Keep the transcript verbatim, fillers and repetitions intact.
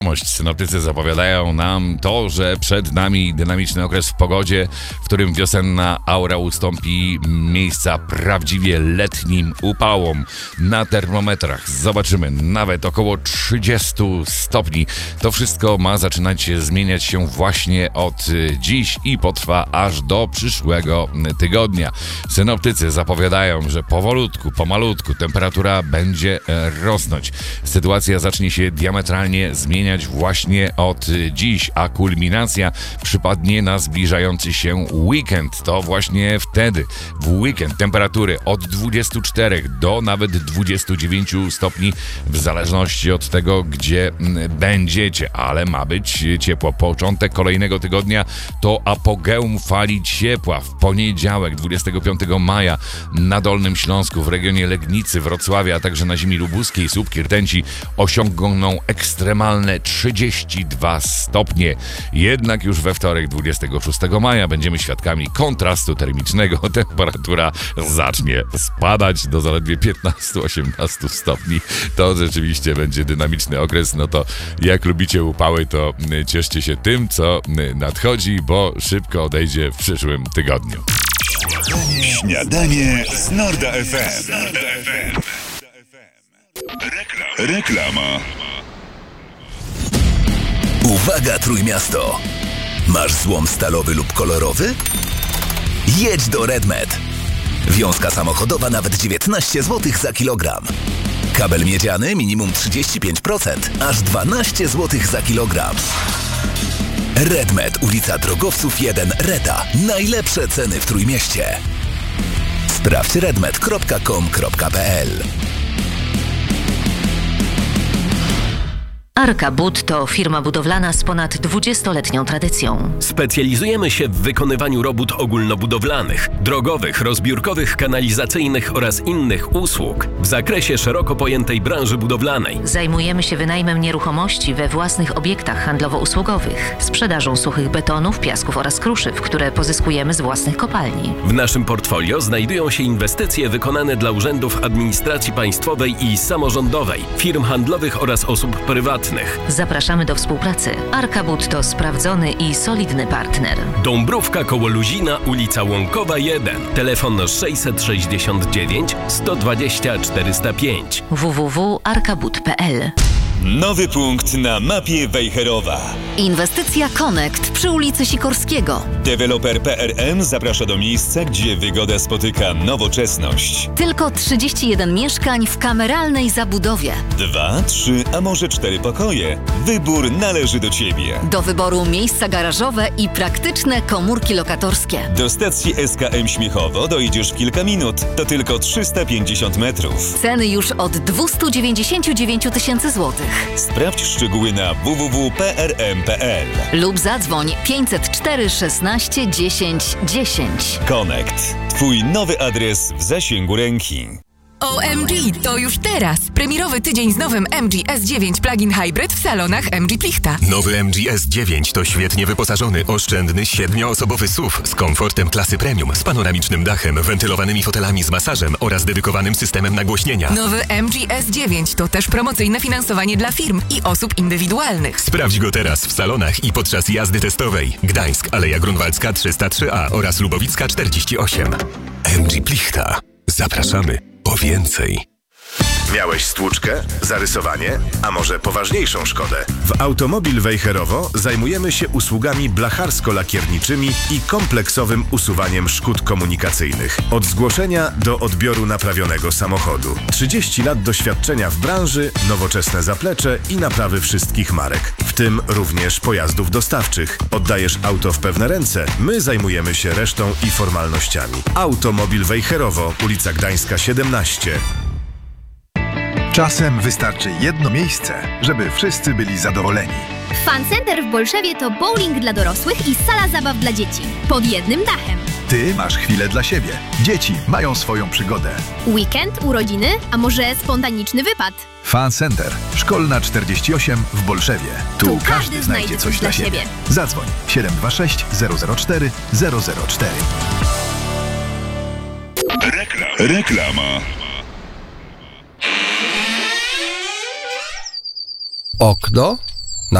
Synoptycy zapowiadają nam to, że przed nami dynamiczny okres w pogodzie, w którym wiosenna aura ustąpi miejsca prawdziwie letnim upałom. Na termometrach zobaczymy nawet około trzydzieści stopni. To wszystko ma zaczynać zmieniać się właśnie od dziś i potrwa aż do przyszłego tygodnia. Synoptycy zapowiadają, że powolutku, pomalutku temperatura będzie rosnąć. Sytuacja zacznie się diametralnie zmieniać właśnie od dziś, a kulminacja przypadnie na zbliżający się weekend. To właśnie wtedy, w weekend, temperatury od dwudziestu czterech do nawet dwudziestu dziewięciu stopni, w zależności od tego, gdzie będziecie, ale ma być ciepło. Początek kolejnego tygodnia to apogeum fali ciepła. W poniedziałek, dwudziestego piątego maja na Dolnym Śląsku, w regionie Legnicy, Wrocławia, a także na ziemi lubuskiej, Słupki, Rtęci osiągną ekstremalne trzydzieści dwa stopnie. Jednak już we wtorek, dwudziestego szóstego maja, będziemy świadkami kontrastu termicznego. Temperatura zacznie spadać do zaledwie piętnaście do osiemnastu stopni. To rzeczywiście będzie dynamiczny okres. No to jak lubicie upały, to cieszcie się tym, co nadchodzi, bo szybko odejdzie w przyszłym tygodniu. Śniadanie z Norda F M. Reklama. Uwaga, Trójmiasto! Masz złom stalowy lub kolorowy? Jedź do Redmed. Wiązka samochodowa nawet dziewiętnaście złotych za kilogram. Kabel miedziany minimum trzydzieści pięć procent, aż dwanaście złotych za kilogram. Redmed, ulica Drogowców jeden, Reta. Najlepsze ceny w Trójmieście. Sprawdź redmed kropka com kropka p l. Arka Bud to firma budowlana z ponad dwudziestoletnią tradycją. Specjalizujemy się w wykonywaniu robót ogólnobudowlanych, drogowych, rozbiórkowych, kanalizacyjnych oraz innych usług w zakresie szeroko pojętej branży budowlanej. Zajmujemy się wynajmem nieruchomości we własnych obiektach handlowo-usługowych, sprzedażą suchych betonów, piasków oraz kruszyw, które pozyskujemy z własnych kopalni. W naszym portfolio znajdują się inwestycje wykonane dla urzędów administracji państwowej i samorządowej, firm handlowych oraz osób prywatnych. Zapraszamy do współpracy. Arka Bud to sprawdzony i solidny partner. Dąbrówka koło Luzina, ulica Łąkowa jeden. Telefon sześćset sześćdziesiąt dziewięć sto dwadzieścia czterysta pięć. w w w kropka arkabud kropka p l. Nowy punkt na mapie Wejherowa. Inwestycja Connect przy ulicy Sikorskiego. Deweloper P R M zaprasza do miejsca, gdzie wygoda spotyka nowoczesność. Tylko trzydzieści jeden mieszkań w kameralnej zabudowie. Dwa, trzy, a może cztery pokoje. Wybór należy do Ciebie. Do wyboru miejsca garażowe i praktyczne komórki lokatorskie. Do stacji S K M Śmiechowo dojdziesz w kilka minut. To tylko trzysta pięćdziesiąt metrów. Ceny już od dwieście dziewięćdziesiąt dziewięć tysięcy złotych. Sprawdź szczegóły na w w w kropka p r m kropka p l lub zadzwoń pięćset cztery szesnaście dziesięć dziesięć. Connect. Twój nowy adres w zasięgu ręki. O M G, to już teraz! Premierowy tydzień z nowym M G S dziewięć Plug-in Hybrid w salonach M G Plichta. Nowy M G S dziewięć to świetnie wyposażony, oszczędny, siedmioosobowy S U V z komfortem klasy premium, z panoramicznym dachem, wentylowanymi fotelami z masażem oraz dedykowanym systemem nagłośnienia. Nowy M G S dziewięć to też promocyjne finansowanie dla firm i osób indywidualnych. Sprawdź go teraz w salonach i podczas jazdy testowej. Gdańsk, Aleja Grunwaldzka trzysta trzy A oraz Lubowicka czterdzieści osiem. M G Plichta. Zapraszamy po więcej. Miałeś stłuczkę, zarysowanie, a może poważniejszą szkodę? W Automobil Wejherowo zajmujemy się usługami blacharsko-lakierniczymi i kompleksowym usuwaniem szkód komunikacyjnych. Od zgłoszenia do odbioru naprawionego samochodu. trzydzieści lat doświadczenia w branży, nowoczesne zaplecze i naprawy wszystkich marek, w tym również pojazdów dostawczych. Oddajesz auto w pewne ręce, my zajmujemy się resztą i formalnościami. Automobil Wejherowo, ulica Gdańska siedemnaście. Czasem wystarczy jedno miejsce, żeby wszyscy byli zadowoleni. Fun Center w Bolszewie to bowling dla dorosłych i sala zabaw dla dzieci. Pod jednym dachem. Ty masz chwilę dla siebie. Dzieci mają swoją przygodę. Weekend, urodziny, a może spontaniczny wypad? Fun Center. Szkolna czterdzieści osiem w Bolszewie. Tu, tu każdy, każdy znajdzie coś dla siebie. siebie. Zadzwoń siedem dwa sześć zero zero cztery zero zero cztery. Reklam. Reklama. Okno